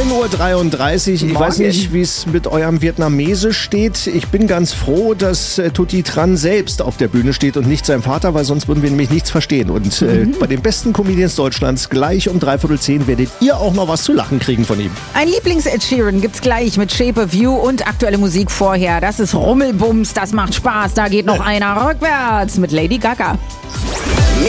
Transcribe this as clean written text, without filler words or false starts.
9.33 Uhr. Ich weiß nicht, wie es mit eurem Vietnamese steht. Ich bin ganz froh, dass Tutti Tran selbst auf der Bühne steht und nicht sein Vater, weil sonst würden wir nämlich nichts verstehen. Und bei den besten Comedians Deutschlands gleich um 9:45 werdet ihr auch noch was zu lachen kriegen von ihm. Ein Lieblings-Ed Sheeran gibt's gleich mit Shape of You und aktuelle Musik vorher. Das ist Rummelbums, das macht Spaß. Da geht noch einer rückwärts mit Lady Gaga.